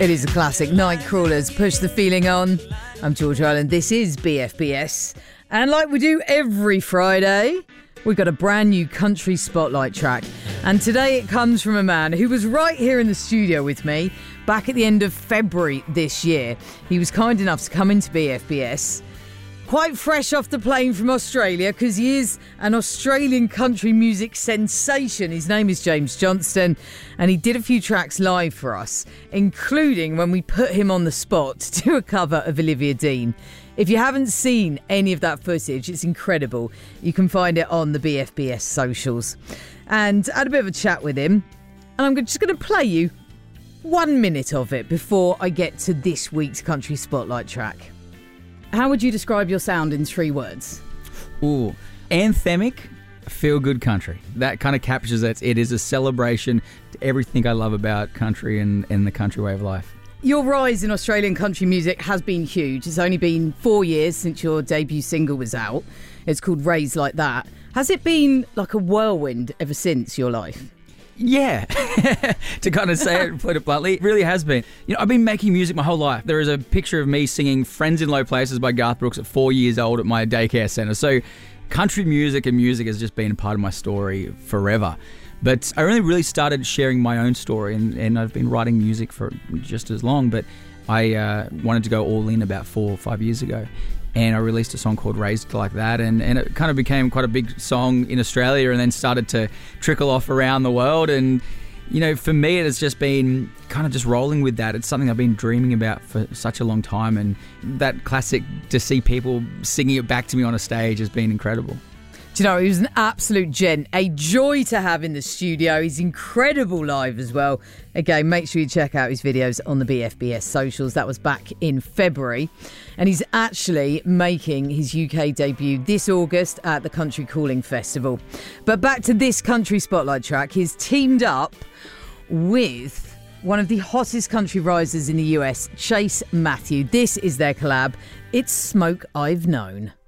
It is a classic. Nightcrawlers, Push the Feeling On. I'm George Island. This is BFBS. And like we do every Friday, we've got a brand new country spotlight track. And today it comes from a man who was right here in the studio with me back at the end of February this year. He was kind enough to come into BFBS. Quite fresh off the plane from Australia, because he is an Australian country music sensation. His name is James Johnston, and he did a few tracks live for us, including when we put him on the spot to do a cover of Olivia Dean. If you haven't seen any of that footage, it's incredible. You can find it on the BFBS socials. And I had a bit of a chat with him, and I'm just going to play you 1 minute of it before I get to this week's country spotlight track. How would you describe your sound in 3 words? Ooh, anthemic, feel-good country. That kind of captures it. It is a celebration to everything I love about country and the country way of life. Your rise in Australian country music has been huge. It's only been 4 years since your debut single was out. It's called Raised Like That. Has it been like a whirlwind ever since your life? Yeah, to kind of say it, put it bluntly, it really has been. You know, I've been making music my whole life. There is a picture of me singing Friends in Low Places by Garth Brooks at 4 years old at my daycare centre. So country music and music has just been a part of my story forever. But I only really started sharing my own story, and I've been writing music for just as long, but I wanted to go all in about 4 or 5 years ago. And I released a song called Raised Like That, and it kind of became quite a big song in Australia and then started to trickle off around the world. And, you know, for me, it has just been kind of just rolling with that. It's something I've been dreaming about for such a long time, and that classic, to see people singing it back to me on a stage has been incredible. Do you know, he was an absolute gent, a joy to have in the studio. He's incredible live as well. Again, make sure you check out his videos on the BFBS socials. That was back in February. And he's actually making his UK debut this August at the Country Calling Festival. But back to this country spotlight track. He's teamed up with one of the hottest country risers in the US, Chase Matthew. This is their collab. It's Smoke I've Known.